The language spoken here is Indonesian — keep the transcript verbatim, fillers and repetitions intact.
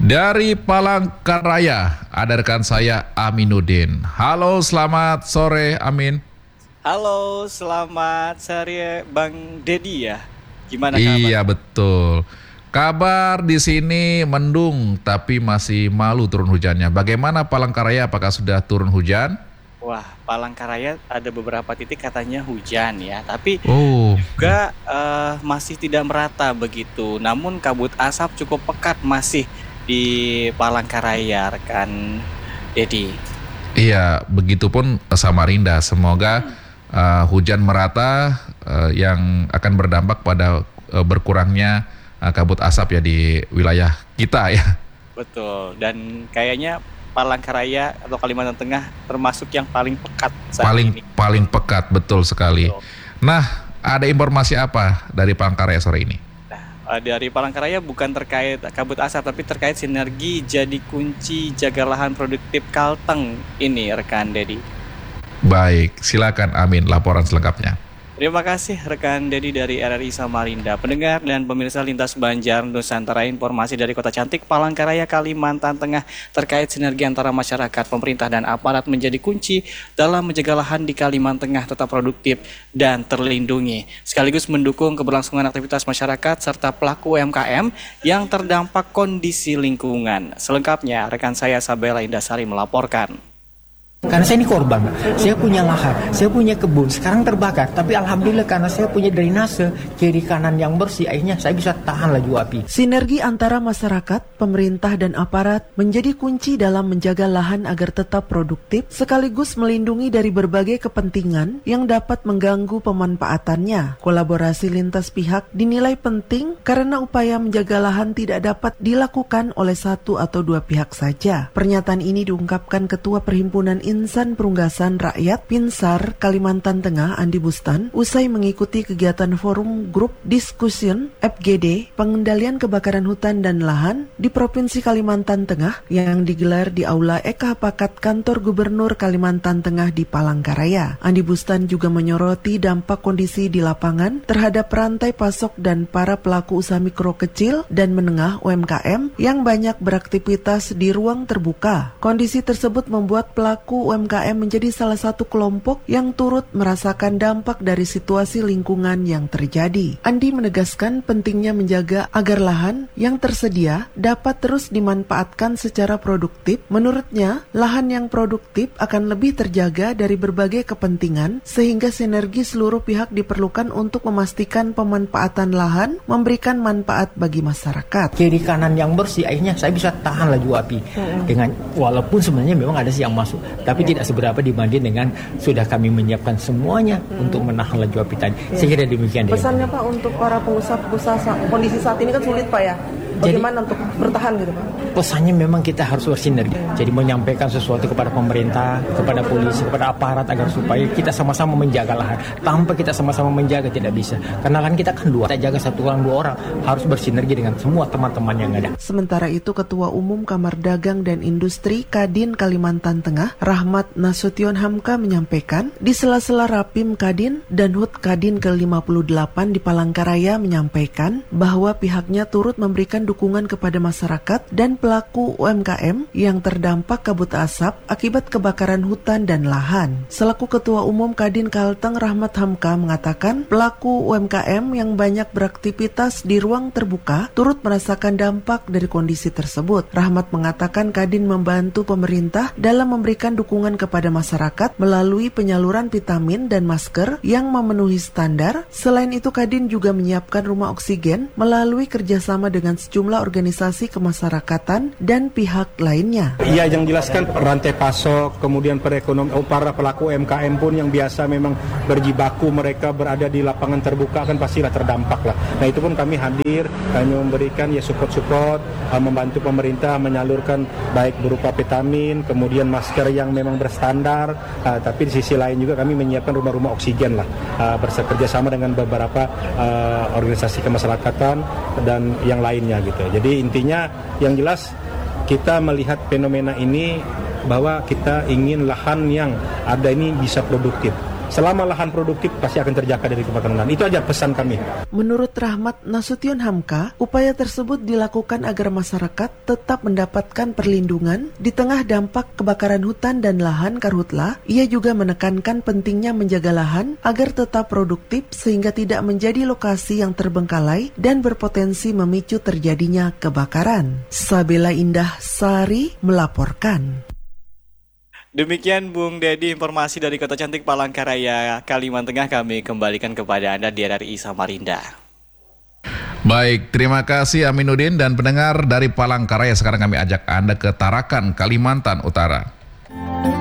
Dari Palangkaraya, ada rekan saya Aminuddin. Halo, selamat sore Amin. Halo, selamat sore Bang Dedi ya. Gimana kabar? Iya betul. Kabar di sini mendung tapi masih malu turun hujannya. Bagaimana Palangkaraya, apakah sudah turun hujan? Wah, Palangkaraya ada beberapa titik katanya hujan ya, tapi Oh, juga eh, masih tidak merata begitu. Namun kabut asap cukup pekat masih di Palangkaraya, rekan Dedi. iya, begitupun Samarinda. Semoga uh, hujan merata uh, yang akan berdampak pada uh, berkurangnya uh, kabut asap ya di wilayah kita ya. Betul, dan kayaknya Palangkaraya atau Kalimantan Tengah termasuk yang paling pekat saat Paling ini. paling pekat, betul sekali. Betul. Nah, ada informasi apa dari Palangkaraya sore ini? Uh, dari Palangkaraya bukan terkait kabut asap tapi terkait sinergi jadi kunci jaga lahan produktif Kalteng ini, rekan Dedi. Baik, silakan Amin laporan selengkapnya. Terima kasih rekan Dedi dari R R I Samarinda. Pendengar dan pemirsa Lintas Banjar Nusantara, informasi dari Kota Cantik Palangkaraya, Kalimantan Tengah terkait sinergi antara masyarakat, pemerintah dan aparat menjadi kunci dalam menjaga lahan di Kalimantan Tengah tetap produktif dan terlindungi, sekaligus mendukung keberlangsungan aktivitas masyarakat serta pelaku U M K M yang terdampak kondisi lingkungan. Selengkapnya rekan saya Sabela Indasari melaporkan. Karena saya ini korban, saya punya lahan, saya punya kebun, sekarang terbakar. Tapi alhamdulillah karena saya punya drainase kiri kanan yang bersih, akhirnya saya bisa tahan laju api. Sinergi antara masyarakat, pemerintah dan aparat menjadi kunci dalam menjaga lahan agar tetap produktif, sekaligus melindungi dari berbagai kepentingan yang dapat mengganggu pemanfaatannya. Kolaborasi lintas pihak dinilai penting karena upaya menjaga lahan tidak dapat dilakukan oleh satu atau dua pihak saja. Pernyataan ini diungkapkan Ketua Perhimpunan Insan Perunggasan Rakyat Pinsar Kalimantan Tengah Andi Bustan usai mengikuti kegiatan forum grup discussion F G D pengendalian kebakaran hutan dan lahan di Provinsi Kalimantan Tengah yang digelar di Aula Eka Pakat Kantor Gubernur Kalimantan Tengah di Palangkaraya. Andi Bustan juga menyoroti dampak kondisi di lapangan terhadap rantai pasok dan para pelaku usaha mikro kecil dan menengah U M K M yang banyak beraktivitas di ruang terbuka. Kondisi tersebut membuat pelaku U M K M menjadi salah satu kelompok yang turut merasakan dampak dari situasi lingkungan yang terjadi. Andi menegaskan pentingnya menjaga agar lahan yang tersedia dapat terus dimanfaatkan secara produktif. Menurutnya, lahan yang produktif akan lebih terjaga dari berbagai kepentingan sehingga sinergi seluruh pihak diperlukan untuk memastikan pemanfaatan lahan memberikan manfaat bagi masyarakat. Kiri kanan yang bersih, akhirnya saya bisa tahan laju api. Hmm. Dengan walaupun sebenarnya memang ada sih yang masuk, tapi ya, tidak seberapa dibanding dengan sudah kami menyiapkan semuanya hmm. untuk menahan laju api tadi. Ya. Saya kira demikian. Pesannya Pak untuk para pengusaha-pengusaha, kondisi saat ini kan sulit Pak ya. Bagaimana Jadi, untuk bertahan gitu Pak? Pesannya memang kita harus bersinergi. Jadi menyampaikan sesuatu kepada pemerintah, kepada polisi, kepada aparat agar supaya kita sama-sama menjaga lahan. Tanpa kita sama-sama menjaga tidak bisa. Karena lahan kita kan dua. Kita jaga satu orang dua orang, harus bersinergi dengan semua teman-teman yang ada. Sementara itu Ketua Umum Kamar Dagang dan Industri Kadin Kalimantan Tengah Rahmat Nasution Hamka menyampaikan di sela-sela Rapim Kadin dan H U T Kadin ke lima puluh delapan di Palangkaraya menyampaikan bahwa pihaknya turut memberikan dukungan kepada masyarakat dan pelaku U M K M yang terdampak kabut asap akibat kebakaran hutan dan lahan. Selaku Ketua Umum Kadin Kalteng Rahmat Hamka mengatakan pelaku U M K M yang banyak beraktivitas di ruang terbuka turut merasakan dampak dari kondisi tersebut. Rahmat mengatakan Kadin membantu pemerintah dalam memberikan dukungan kepada masyarakat melalui penyaluran vitamin dan masker yang memenuhi standar. Selain itu Kadin juga menyiapkan rumah oksigen melalui kerjasama dengan sejumlah organisasi kemasyarakatan dan pihak lainnya. Ia yang jelaskan rantai pasok, kemudian perekonomian, para pelaku U M K M pun yang biasa memang berjibaku mereka berada di lapangan terbuka kan pastilah terdampak lah. Nah itu pun kami hadir, kami memberikan ya support-support, membantu pemerintah menyalurkan baik berupa vitamin, kemudian masker yang memang berstandar, uh, tapi di sisi lain juga kami menyiapkan rumah-rumah oksigen lah, uh, bekerja sama dengan beberapa uh, organisasi kemasyarakatan dan yang lainnya gitu. Jadi intinya yang jelas kita melihat fenomena ini bahwa kita ingin lahan yang ada ini bisa produktif. selama lahan produktif pasti akan terjaga dari kebakaran. Itu aja pesan kami. Menurut Rahmat Nasution Hamka, upaya tersebut dilakukan agar masyarakat tetap mendapatkan perlindungan di tengah dampak kebakaran hutan dan lahan karhutla. Ia juga menekankan pentingnya menjaga lahan agar tetap produktif sehingga tidak menjadi lokasi yang terbengkalai dan berpotensi memicu terjadinya kebakaran. Sabila Indah Sari melaporkan. Demikian Bung Dedi, informasi dari Kota Cantik Palangkaraya, Kalimantan Tengah kami kembalikan kepada Anda di R R I Samarinda. Baik, terima kasih Aminuddin dan pendengar dari Palangkaraya. Sekarang kami ajak Anda ke Tarakan, Kalimantan Utara.